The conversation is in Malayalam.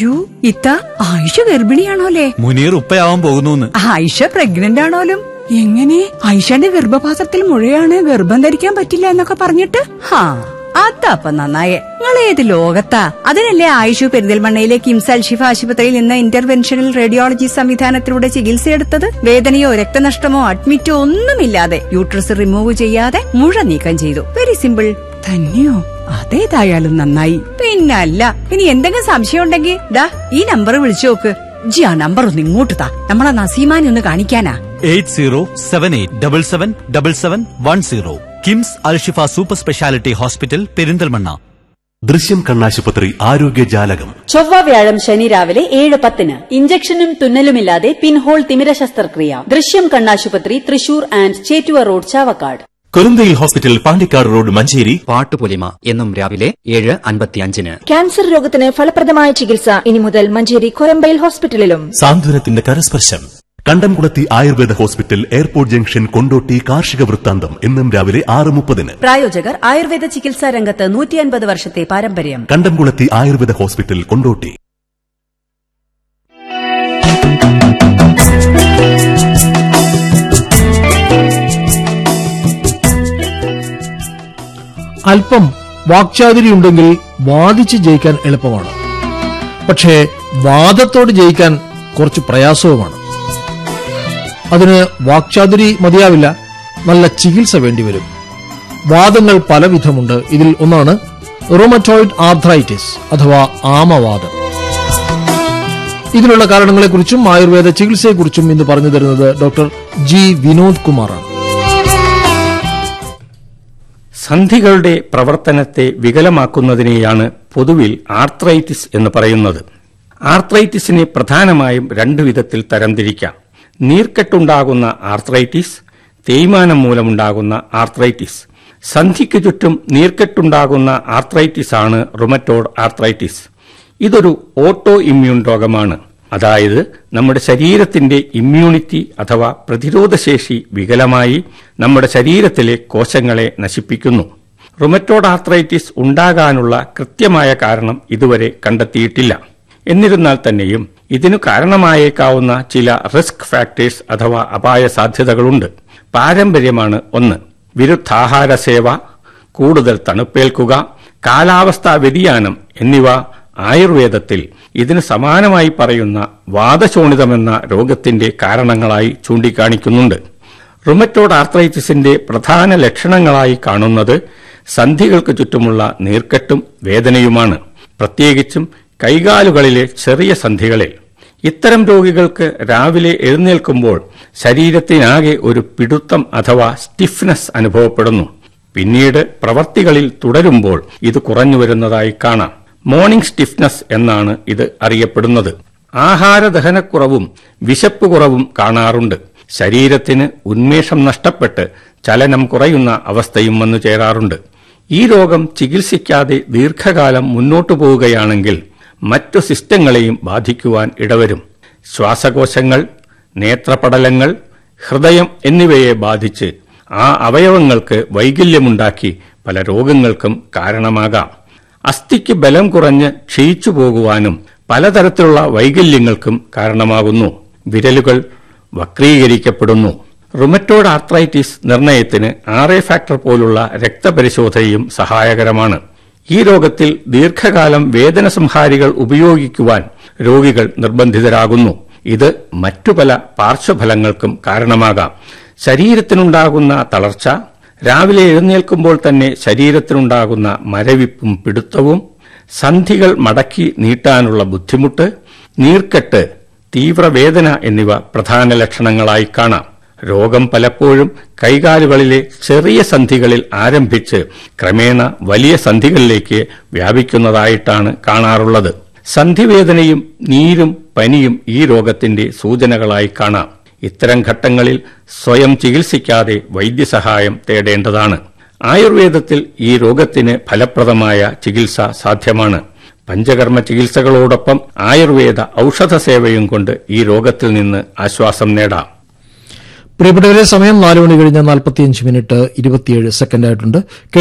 അയ്യോ, ഇത്ത ആയിഷ ഗർഭിണിയാണോലേ? മുനീർ ഉപ്പയാവാൻ പോകുന്നു. ആയിഷ പ്രഗ്നന്റ് ആണോലും? എങ്ങനെ? ആയിഷയുടെ ഗർഭപാത്രത്തിൽ മുഴയാണ്, ഗർഭം ധരിക്കാൻ പറ്റില്ല എന്നൊക്കെ പറഞ്ഞിട്ട്? അതപ്പ നന്നായേ. നിങ്ങൾ ഏത് ലോകത്താ? അതിനല്ലേ ആയിഷു പെരിന്തൽമണ്ണയിലെ കിംസ് അൽഷിഫ ആശുപത്രിയിൽ നിന്ന് ഇന്റർവെൻഷണൽ റേഡിയോളജി സംവിധാനത്തിലൂടെ ചികിത്സയെടുത്തത്. വേദനയോ രക്തനഷ്ടമോ അഡ്മിറ്റോ ഒന്നുമില്ലാതെ യൂട്രസ് റിമൂവ് ചെയ്യാതെ മുഴ നീക്കം ചെയ്തു. Very simple. തന്നെയോ? അതേതായാലും നന്നായി. പിന്നല്ല, ഇനി എന്തെങ്കിലും സംശയം ഉണ്ടെങ്കിൽ ദാ ഈ നമ്പർ വിളിച്ചു നോക്ക്. ജി ആ നമ്പർ ഒന്ന് ഇങ്ങോട്ട് താ, നമ്മളെ നസീമാനെ ഒന്ന് കാണിക്കാനാ. 8078777710. KIMS Alshifa super speciality hospital Perinthalmanna. ദൃശ്യം കണ്ണാശുപത്രി ആരോഗ്യജാലകം. ചൊവ്വ വ്യാഴം ശനി രാവിലെ 7:10. ഇഞ്ചക്ഷനും തുന്നലുമില്ലാതെ പിൻഹോൾ തിമിര ശസ്ത്രക്രിയ. ദൃശ്യം കണ്ണാശുപത്രി, Thrissur and Chettuva road, Chavakkad. കുറുന്തയിൽ hospital, Pandikkad road, Manjeri. Pattupolima എന്നും രാവിലെ 7:55. ക്യാൻസർ രോഗത്തിന് ഫലപ്രദമായ ചികിത്സ ഇനി മുതൽ മഞ്ചേരി കൊരമ്പയിൽ ഹോസ്പിറ്റലിലും. സാന്ത്വനത്തിന്റെ കരസ്പർശം. കണ്ടംകുളത്തി Ayurveda hospital, airport junction, Kondotty. കാർഷിക വൃത്താന്തം എന്നും രാവിലെ 6:30. പ്രായോജകർ ആയുർവേദ ചികിത്സാ രംഗത്ത് 150 വർഷത്തെ പാരമ്പര്യം. കണ്ടംകുളത്തി ആയുർവേദ ഹോസ്പിറ്റൽ, കൊണ്ടോട്ടി. അല്പം വാക്ചാതുരിയുണ്ടെങ്കിൽ വാദിച്ച് ജയിക്കാൻ എളുപ്പമാണ്. പക്ഷേ വാദത്തോട് ജയിക്കാൻ കുറച്ച് പ്രയാസവുമാണ്. അതിന് വാക്ചാതുരി മതിയാവില്ല, നല്ല ചികിത്സ വേണ്ടിവരും. വാദങ്ങൾ പലവിധമുണ്ട്. ഇതിൽ ഒന്നാണ് റൂമറ്റോയിഡ് ആർത്രൈറ്റിസ് അഥവാ ആമവാദം. ഇതിനുള്ള കാരണങ്ങളെക്കുറിച്ചും ആയുർവേദ ചികിത്സയെക്കുറിച്ചും ഇന്ന് പറഞ്ഞു തരുന്നത് ഡോക്ടർ ജി വിനോദ് കുമാറാണ്. സന്ധികളുടെ പ്രവർത്തനത്തെ വികലമാക്കുന്നതിനെയാണ് പൊതുവിൽ ആർത്രൈറ്റിസ് എന്ന് പറയുന്നത്. ആർത്രൈറ്റിസിനെ പ്രധാനമായും 2 വിധത്തിൽ തരംതിരിക്കാം. നീർക്കെട്ടുണ്ടാകുന്ന ആർത്രൈറ്റിസ്, തേയ്മാനം മൂലമുണ്ടാകുന്ന ആർത്രൈറ്റിസ്. സന്ധിക്ക് ചുറ്റും നീർക്കെട്ടുണ്ടാകുന്ന ആർത്രൈറ്റിസ് ആണ് റുമറ്റോയ്ഡ് ആർത്രൈറ്റിസ്. ഇതൊരു ഓട്ടോ ഇമ്മ്യൂൺ രോഗമാണ്. അതായത് നമ്മുടെ ശരീരത്തിന്റെ ഇമ്മ്യൂണിറ്റി അഥവാ പ്രതിരോധശേഷി വികലമായി നമ്മുടെ ശരീരത്തിലെ കോശങ്ങളെ നശിപ്പിക്കുന്നു. റുമറ്റോയ്ഡ് ആർത്രൈറ്റിസ് ഉണ്ടാകാനുള്ള കൃത്യമായ കാരണം ഇതുവരെ കണ്ടെത്തിയിട്ടില്ല. എന്നിരുന്നാൽ തന്നെയും ഇതിനു കാരണമായേക്കാവുന്ന ചില റിസ്ക് ഫാക്ടേഴ്സ് അഥവാ അപായ സാധ്യതകളുണ്ട്. പാരമ്പര്യമാണ് ഒന്ന്. വിരുദ്ധാഹാര സേവ, കൂടുതൽ തണുപ്പേൽക്കുക, കാലാവസ്ഥാ വ്യതിയാനം എന്നിവ ആയുർവേദത്തിൽ ഇതിന് സമാനമായി പറയുന്ന വാതശോണിതമെന്ന രോഗത്തിന്റെ കാരണങ്ങളായി ചൂണ്ടിക്കാണിക്കുന്നുണ്ട്. റുമറ്റോയ്ഡ് ആർത്രൈറ്റിസിന്റെ പ്രധാന ലക്ഷണങ്ങളായി കാണുന്നത് സന്ധികൾക്ക് ചുറ്റുമുള്ള നീർക്കെട്ടും വേദനയുമാണ്, പ്രത്യേകിച്ചും കൈകാലുകളിലെ ചെറിയ സന്ധികളിൽ. ഇത്തരം രോഗികൾക്ക് രാവിലെ എഴുന്നേൽക്കുമ്പോൾ ശരീരത്തിനാകെ ഒരു പിടുത്തം അഥവാ സ്റ്റിഫ്നെസ് അനുഭവപ്പെടുന്നു. പിന്നീട് പ്രവർത്തികളിൽ തുടരുമ്പോൾ ഇത് കുറഞ്ഞു വരുന്നതായി കാണാം. മോർണിംഗ് സ്റ്റിഫ്നെസ് എന്നാണ് ഇത് അറിയപ്പെടുന്നത്. ആഹാരദഹനക്കുറവും വിശപ്പ് കുറവും കാണാറുണ്ട്. ശരീരത്തിന് ഉന്മേഷം നഷ്ടപ്പെട്ട് ചലനം കുറയുന്ന അവസ്ഥയും വന്നു ചേരാറുണ്ട്. ഈ രോഗം ചികിത്സിക്കാതെ ദീർഘകാലം മുന്നോട്ടു പോവുകയാണെങ്കിൽ മറ്റു സിസ്റ്റങ്ങളെയും ബാധിക്കുവാൻ ഇടവരും. ശ്വാസകോശങ്ങൾ, നേത്രപടലങ്ങൾ, ഹൃദയം എന്നിവയെ ബാധിച്ച് ആ അവയവങ്ങൾക്ക് വൈകല്യമുണ്ടാക്കി പല രോഗങ്ങൾക്കും കാരണമാകാം. അസ്ഥിക്ക് ബലം കുറഞ്ഞ് ക്ഷയിച്ചു പോകുവാനും പലതരത്തിലുള്ള വൈകല്യങ്ങൾക്കും കാരണമാകുന്നു. വിരലുകൾ വക്രീകരിക്കപ്പെടുന്നു. റുമറ്റോയ്ഡ് ആർത്രൈറ്റിസ് നിർണയത്തിന് RA ഫാക്ടർ പോലുള്ള രക്തപരിശോധനയും സഹായകരമാണ്. ഈ രോഗത്തിൽ ദീർഘകാലം വേദന സംഹാരികൾ ഉപയോഗിക്കുവാൻ രോഗികൾ നിർബന്ധിതരാകുന്നു. ഇത് മറ്റു പല പാർശ്വഫലങ്ങൾക്കും കാരണമാകാം. ശരീരത്തിനുണ്ടാകുന്ന തളർച്ച, രാവിലെ എഴുന്നേൽക്കുമ്പോൾ തന്നെ ശരീരത്തിനുണ്ടാകുന്ന മരവിപ്പും പിടുത്തവും, സന്ധികൾ മടക്കി നീട്ടാനുള്ള ബുദ്ധിമുട്ട്, നീർക്കെട്ട്, തീവ്രവേദന എന്നിവ പ്രധാന ലക്ഷണങ്ങളായി കാണാം. രോഗം പലപ്പോഴും കൈകാലുകളിലെ ചെറിയ സന്ധികളിൽ ആരംഭിച്ച് ക്രമേണ വലിയ സന്ധികളിലേക്ക് വ്യാപിക്കുന്നതായിട്ടാണ് കാണാറുള്ളത്. സന്ധിവേദനയും നീരും പനിയും ഈ രോഗത്തിന്റെ സൂചനകളായി കാണാം. ഇത്തരം ഘട്ടങ്ങളിൽ സ്വയം ചികിത്സിക്കാതെ വൈദ്യസഹായം തേടേണ്ടതാണ്. ആയുർവേദത്തിൽ ഈ രോഗത്തിന് ഫലപ്രദമായ ചികിത്സ സാധ്യമാണ്. പഞ്ചകർമ്മ ചികിത്സകളോടൊപ്പം ആയുർവേദ ഔഷധ സേവയും കൊണ്ട് ഈ രോഗത്തിൽ നിന്ന് ആശ്വാസം നേടാം. പ്രിയപ്പെട്ടവരെ, സമയം 4 മണി കഴിഞ്ഞ 45 മിനിറ്റ് 27 സെക്കൻഡായിട്ടുണ്ട്.